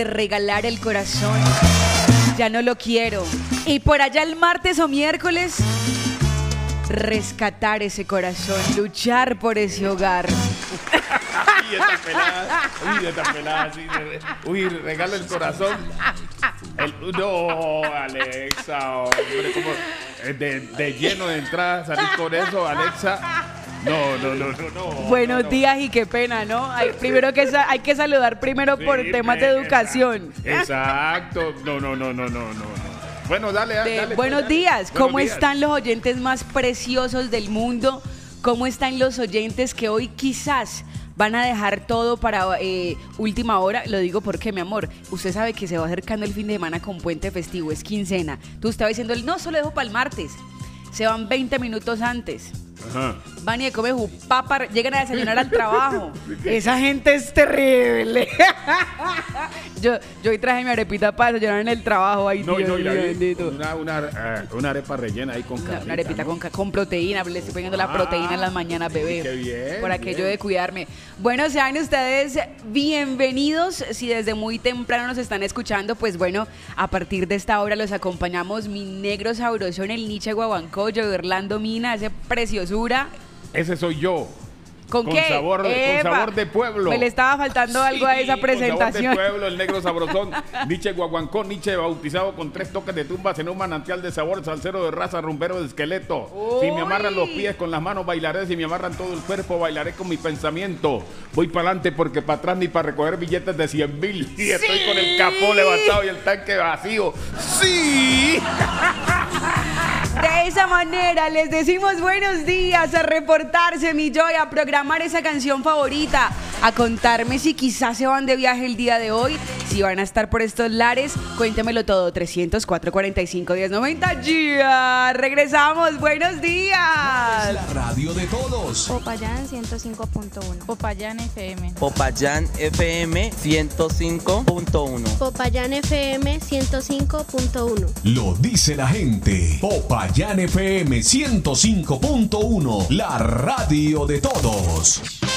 regalar el corazón, ya no lo quiero. Y por allá el martes o miércoles, rescatar ese corazón, luchar por ese hogar. Esta pelada, sí. Uy, regala el corazón. No, Alexa, hombre, como de lleno de entrada salir con eso, Alexa. No. Buenos días y qué pena, ¿no? Primero que hay que saludar primero por temas de educación. Exacto. No. Bueno, dale. Buenos días. ¿Cómo están los oyentes más preciosos del mundo? ¿Cómo están los oyentes que hoy quizás van a dejar todo para última hora? Lo digo porque, mi amor, usted sabe que se va acercando el fin de semana con puente festivo, es quincena. Tú estabas diciendo, no, solo dejo para el martes. Se van 20 minutos antes. Ajá. Van y comen jupapa, llegan a desayunar al trabajo. Esa gente es terrible. Yo hoy traje mi arepita para desayunar en el trabajo. Ay, No, Dios mío, bendito. Una arepa rellena ahí con carnita, Una arepita ¿no? con proteína. Le estoy poniendo la proteína en las mañanas, bebé. Qué bien. Por aquello de cuidarme. Bueno, sean ustedes bienvenidos. Si desde muy temprano nos están escuchando, pues bueno, a partir de esta hora los acompañamos mi negro sabrosón, el Nietzsche Guaguancoyo, Orlando Mina, ese preciosura. Ese soy yo. ¿Con qué? Con sabor de pueblo. Me le estaba faltando algo a esa presentación. Con sabor de pueblo, el negro sabrosón. Nietzsche Guaguancó, Nietzsche bautizado con 3 toques de tumbas en un manantial de sabor, salsero de raza, rumbero de esqueleto. Uy. Si me amarran los pies con las manos, bailaré. Si me amarran todo el cuerpo, bailaré con mi pensamiento. Voy para adelante porque para atrás ni para recoger billetes de 100,000. Y estoy con el capó levantado y el tanque vacío. ¡Sí! De esa manera les decimos buenos días, a reportarse mi Joy, a programar esa canción favorita, a contarme si quizás se van de viaje el día de hoy, si van a estar por estos lares, cuéntemelo todo, 300-445-1090, ya, regresamos, buenos días. La radio de todos. Popayán 105.1. Popayán FM. Popayán FM 105.1. Popayán FM 105.1. Lo dice la gente. Popayán FM 105.1. La radio de todos.